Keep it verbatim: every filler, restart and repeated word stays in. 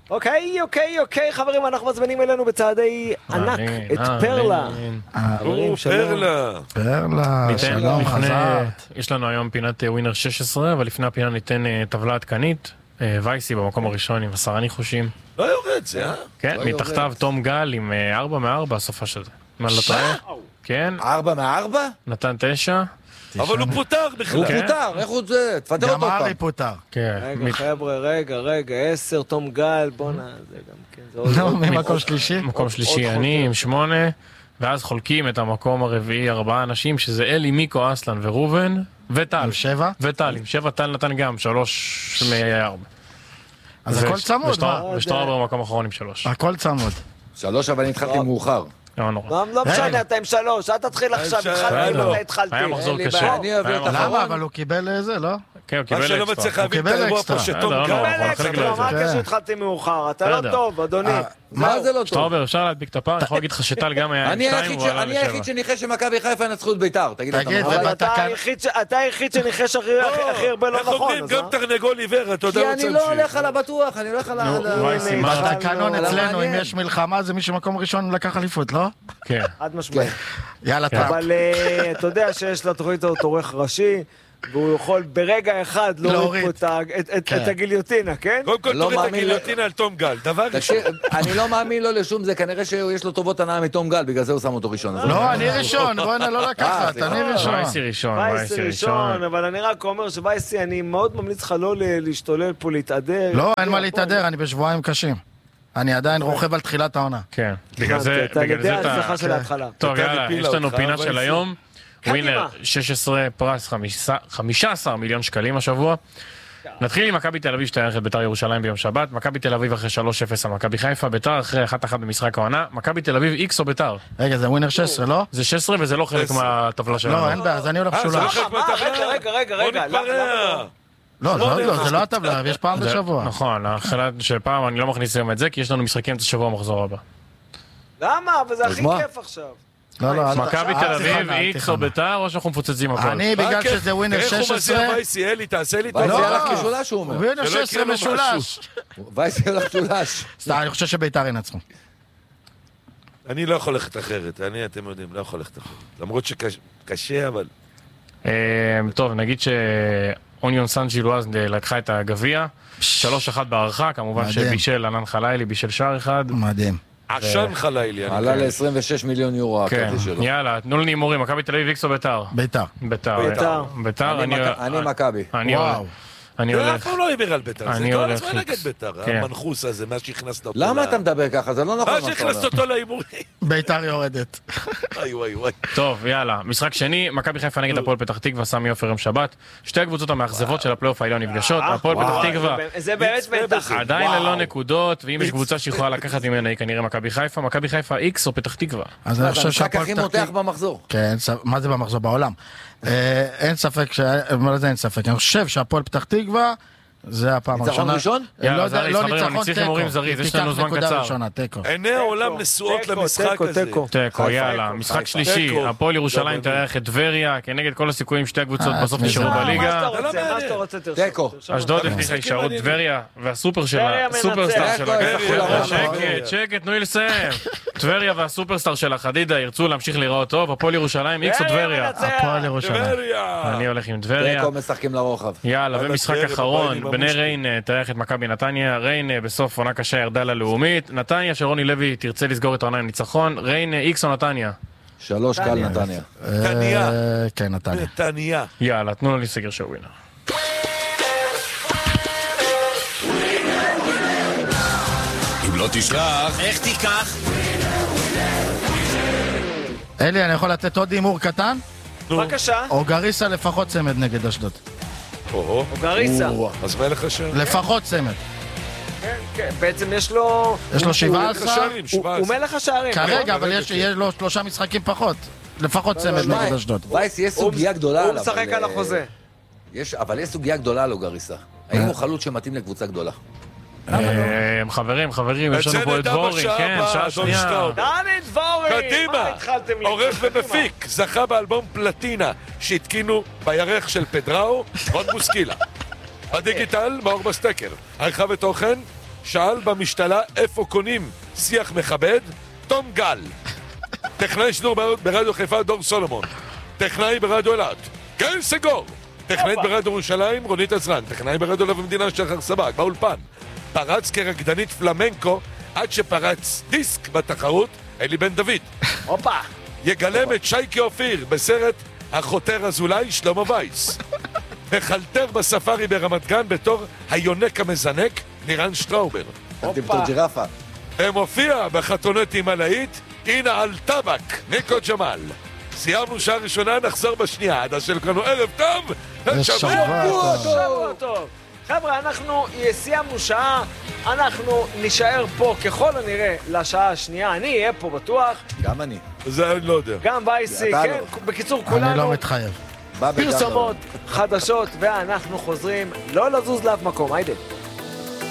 אוקיי, אוקיי, אוקיי, חברים, אנחנו מזמינים אלינו בצעדי ענק את פרלה. או, פרלה. פרלה, שלום, חזרת. יש לנו היום פינת ווינר שש עשרה, אבל לפני הפינה ניתן טבלה עדכנית. וייסי במקום הראשון עם עשרה ניחושים. לא יורד זה, אה? כן, מתחתיו תום גל עם ארבע מארבע הסופה של זה. מה לא טועה? כן. ארבע מארבע? נתן תשע. אבל הוא פוטר בכלל. הוא פוטר, איך הוא זה? תפטר אותו גם פעם. ארי פוטר. רגע, חבר'ה, רגע, רגע, עשר, תום גל, בוא'נה, זה גם כן, זה לא, ממקום שלישי? מקום שלישי אני עם שמונה, ואז חולקים את המקום הרביעי ארבעה אנשים, שזה אלי, מיקו, אסלן ורובן, וטל. עם שבע? וטל, עם שבע, טל נתן גם שלוש מארבע. אז הכל צמוד, מה? ושטראובר במקום אחרון עם שלוש. הכל צמוד. שלוש, אבל אני התחלתי מאוחר. לא נורא. לא משנה, אתה עם שלוש, אל תתחיל עכשיו, התחלתי אם אתה התחלתי. היה מחזור קשה. אני אביא את למה? אבל הוא קיבל זה, לא? כן, הוא קיבל מה שלא אקסטרה. מצליח להבין את האירוע פה שתום לא, גל. לא, קיבל אקסטרה, מה הקשר התחלתי מאוחר? אתה לא טוב, אדוני. מה זה לא טוב? שטראובר, אפשר להדביק את הפער, אני יכול להגיד לך שטל גם היה עם אני שתיים, הוא עלה אני היחיד לשבע. שניחש שמכבי חיפה ינצחו את ביתר. תגיד, תגיד, אתה אבל אתה בתקן- היחיד ש- אתה היחיד שניחש הכי הכי הרבה לא איך נכון. אומרים? אז גם מה? תרנגול עיוור, אתה יודע כי מה אני צריך לא שיהיה. הולך על הבטוח, אני הולך על ה... נו, וייסי, מה? בתקנון אבל אצלנו, אם מעניין. יש מלחמה, זה מי שמקום ראשון לקח אליפות, לא? כן. חד משמעית. יאללה, טראפ. אבל אה, אתה יודע שיש לתוכנית הזאת עורך ראשי, והוא יכול ברגע אחד להוריד להוריד. פה את ה- את- את- כן. את הגיליוטינה, כן? קודם כל לא תוריד את מאמין הגיליוטינה על תום גל. דבר ראשון. תקשיב, אני לא מאמין לו לשום זה, כנראה שיש לו טובות הנאה מתום גל, בגלל זה הוא שם אותו ראשון. אז לא, אני ראשון, בוא'נה, לא לקחת, סליחה. אני ראשון. וייסי ראשון, וייסי וייסי ראשון, ראשון. אבל אני רק אומר שווייסי, אני מאוד ממליץ לך לא ל- להשתולל פה, להתעדר. לא, אין מה להתהדר, אני בשבועיים קשים. אני עדיין רוכב על תחילת העונה. כן, בגלל זה, אתה בגלל יודע זה ההצלחה אתה... של ההתחלה. טוב, אתה יאללה, הפילה יש לנו אותך, פינה אבל של זה- היום. ווינר שש עשרה פרס חמישה עשר מיליון שקלים השבוע. נתחיל עם מכבי תל אביב שתארח את בית"ר ירושלים ביום שבת. מכבי תל אביב אחרי שלוש אפס על מכבי חיפה, בית"ר אחרי אחת אחת במשחק העונה. מכבי תל אביב איקס או בית"ר? רגע, זה ווינר שש עשרה, לא? זה שש עשרה וזה לא חלק מהטבלה שלנו. לא, אין בעיה, אז אני הולך אה, זה משולש. חלק מה? מהטבלה? רגע, רגע, רגע, בוא רגע, נתפרע. לא, זה לא- זה לא הטבלה, יש פעם זה- בשבוע. נכון, החלט שפעם אני לא מכניס היום את זה, כי יש לנו משחקים את השבוע המחזור הבא. למה? אבל זה הכי מה? כיף עכשיו. לא, לא, אל- מכבי אל תל אביב, תכוונה, אל איקס או תכוונה. בית"ר, או שאנחנו מפוצצים הכל? אני, בגלל מה שזה ווינר איך שש הוא מזיע עשרה, וייסי, אלי, תעשה לי וייסי טובה. הלך משולש, הוא אומר. ווינר שלא שש יקרה עשרה לו משולש. וייסי הלך משולש. סתם, אני חושב שבית"ר ינצחו. אני לא יכול ללכת אחרת, אני, אתם יודעים, לא יכול ללכת אחרת. למרות שקשה, אבל... אה, טוב, נגיד שאוניון סן ג'ילואז לקחה את הגביע, שלוש אחת בהערכה, כמובן מדהים. שבישל ענן חלילי, בישל שער אחד. מדהים. עשן חלילי. אני- עלה ל-עשרים ושש מיליון יורו כן, הכרטיס שלו. יאללה, תנו לי הימורים, מכבי תל אביב, איקס או בית"ר? בית"ר. בית"ר. בית"ר. בית"ר, אני מכ- אני מכבי. אני הולך. וואו. אני זה אף הולך. פעם לא ייבר על בית"ר, זה אני כל הולך הזמן נגד איקס. בית"ר, כן. המנחוס הזה, מה שהכנסת אותו. למה ל- אתה מדבר ככה? זה לא נכון מה מה שאתה שהכנסת אומר. אותו להימורים? בית"ר יורדת. וואי וואי וואי. טוב, יאללה, משחק שני, מכבי חיפה נגד הפועל פתח תקווה, סמי עופר יום שבת. שתי הקבוצות המאכזבות של הפלייאוף העליון נפגשות, הפועל פתח תקווה זה באמת בטח. עדיין ללא נקודות, ואם יש קבוצה שיכולה לקחת ממנה היא כנראה מכבי חיפה, מכבי חיפה איקס או פתח תקווה. אז אני זה חושב המשחק שהפועל הכי פתח מותח תקווה... במחזור. כן, ס- מה זה במחזור בעולם? אה, אין ספק, ש- מה זה אין ספק? אני חושב שהפועל פתח תקווה זה הפעם ניצחון הראשונה. ראשון? יאללה, לא יודע- זריז, לא חברים, ניצחון, אני צריך תיקו. הימורים זריז, יש תיקח לנו זמן נקודה קצר. ראשונה, תיקו. עיני העולם נשואות תיקו, למשחק תיקו, הזה. תיקו. תיקו, חיפה, יאללה, חיפה. משחק חיפה. שלישי, תיקו. הפועל ירושלים דברי. תארח את טבריה, כנגד כל הסיכויים שתי הקבוצות אה, בסוף מי נשארו זה? מה בליגה. שאתה זה לא רוצה, מה מעניין. שאתה רוצה תרשום. תיקו. תרשום. אשדוד משחקים הבטיחה הישארות מעניינים. טבריה, והסופר שלה, טבריה הסופרסטאר מנצח. שלה, טבריה, חבר'ה, טבריה. שקט, שקט, תנו לי לסיים. טבריה והסופרסטאר שלה, חדידה, ירצו להמשיך להיראות טוב, הפועל ירושלים, איקס או טבריה? מנצח. הפועל ירושלים. טבריה. אני הולך עם טבריה. תיקו משחקים לרוחב. יאללה, יאללה, ומשחק טבריה אחרון, בבית עם בני המושקע. ריין תארח את מכבי נתניה, ריין בסוף עונה קשה ירדה ללאומית, נתניה שרוני לוי תרצה לסגור את העונה עם ניצחון, ריין איקס או נתניה? שלוש קל נתניה. נתניה. אה, כן, נתניה. נתניה. יאללה, תנו לי סגר של ווינר. אם לא תשכח, איך תיקח? אלי, אני יכול לתת עוד הימור קטן? בבקשה. או גריסה לפחות צמד נגד אשדוד. או-הו. גריסה. אז מלך השער. לפחות צמד. כן, כן, בעצם יש לו... יש לו שבעה מלך עשר? השערים, הוא- שבע הוא עשרה. מלך השערים. כרגע, אבל יש יש לו שלושה משחקים פחות. לפחות צמד שמע, נגד אשדוד. וייס, יש הוא- סוגיה גדולה הוא עליו. משחק אבל, על אה, החוזה. יש, אבל יש סוגיה גדולה עליו, גריסה. האם הוא חלוץ שמתאים לקבוצה גדולה? אה, חברים, חברים, יש לנו פה את דבורין, כן, שעה שנייה. דני דבורי! קדימה, מה התחלתם לי? עורך ומפיק, זכה באלבום פלטינה שהתקינו בירך של פדראו, רון בוסקילה. בדיגיטל, מאור בסטקר. עריכה ותוכן, שאל במשתלה איפה קונים שיח מכבד, תום גל. טכנאי שידור ברדיו חיפה, דור סולומון. טכנאי ברדיו אלעד, גל סגור. טכנאית ברדיו ירושלים, רונית עזרן. טכנאי ברדיו לב המדינה, שחר סבג, באולפן. פרץ כרקדנית פלמנקו עד שפרץ דיסק בתחרות, אלי בן דוד. הופה. יגלם את שייקי אופיר בסרט החותר אזולאי, שלמה וייס. מחלטר בספארי ברמת גן בתור היונק המזנק, נירן שטראובר. חשבתי בתור ג'ירפה. מופיע בחתונטים הלהיט, הנה על טבק, ניקו ג'מאל. סיימנו שעה ראשונה, נחזור בשנייה. עד אשר לכנו ערב טוב, שבוע טוב. שבוע טוב. חבר'ה, אנחנו סיימנו שעה, אנחנו נשאר פה ככל הנראה לשעה השנייה. אני אהיה פה בטוח. גם אני. זה אני לא יודע. גם בייסי, אתה כן? לא. בקיצור, אני לא כולנו מתחייב. בא בגלל פרסומות, חדשות, ואנחנו חוזרים לא לזוז לאף מקום. היידה.